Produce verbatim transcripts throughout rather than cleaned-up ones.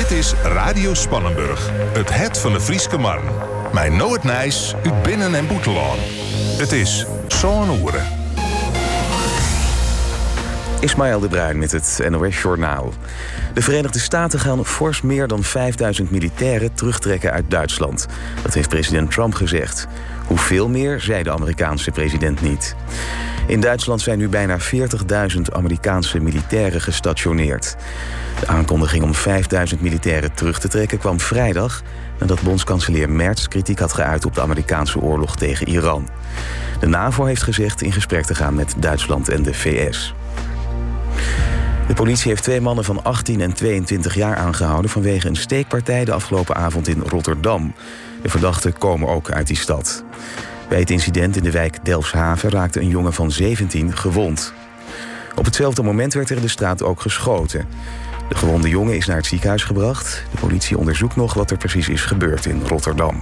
Dit is Radio Spannenburg, het het van de Frieske Marn. Mijn Noord Nijs uit Binnen- en Boetelaan. Het is zo'n oeren. Ismaël de Bruin met het N O S-journaal. De Verenigde Staten gaan fors meer dan vijfduizend militairen terugtrekken uit Duitsland. Dat heeft president Trump gezegd. Hoeveel meer, zei de Amerikaanse president niet. In Duitsland zijn nu bijna veertigduizend Amerikaanse militairen gestationeerd. De aankondiging om vijfduizend militairen terug te trekken kwam vrijdag nadat bondskanselier Merz kritiek had geuit op de Amerikaanse oorlog tegen Iran. De NAVO heeft gezegd in gesprek te gaan met Duitsland en de V S. De politie heeft twee mannen van achttien en tweeëntwintig jaar aangehouden vanwege een steekpartij de afgelopen avond in Rotterdam. De verdachten komen ook uit die stad. Bij het incident in de wijk Delfshaven raakte een jongen van zeventien gewond. Op hetzelfde moment werd er in de straat ook geschoten. De gewonde jongen is naar het ziekenhuis gebracht. De politie onderzoekt nog wat er precies is gebeurd in Rotterdam.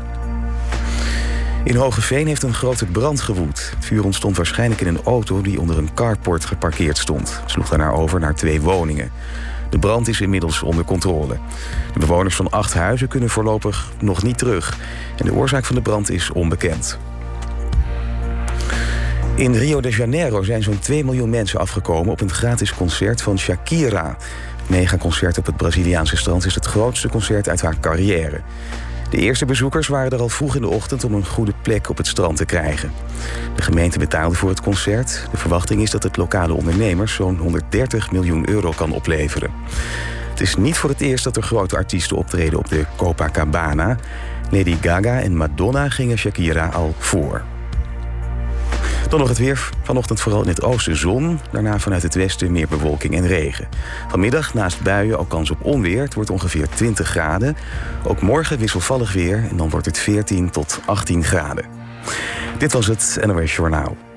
In Hoogeveen heeft een grote brand gewoed. Het vuur ontstond waarschijnlijk in een auto die onder een carport geparkeerd stond. Het sloeg daarna over naar twee woningen. De brand is inmiddels onder controle. De bewoners van acht huizen kunnen voorlopig nog niet terug. En de oorzaak van de brand is onbekend. In Rio de Janeiro zijn zo'n twee miljoen mensen afgekomen op een gratis concert van Shakira. Het megaconcert op het Braziliaanse strand is het grootste concert uit haar carrière. De eerste bezoekers waren er al vroeg in de ochtend om een goede plek op het strand te krijgen. De gemeente betaalde voor het concert. De verwachting is dat het lokale ondernemers zo'n honderddertig miljoen euro kan opleveren. Het is niet voor het eerst dat er grote artiesten optreden op de Copacabana. Lady Gaga en Madonna gingen Shakira al voor. Dan nog het weer. Vanochtend vooral in het oosten zon. Daarna vanuit het westen meer bewolking en regen. Vanmiddag naast buien ook kans op onweer. Het wordt ongeveer twintig graden. Ook morgen wisselvallig weer. En dan wordt het veertien tot achttien graden. Dit was het N O S Journaal.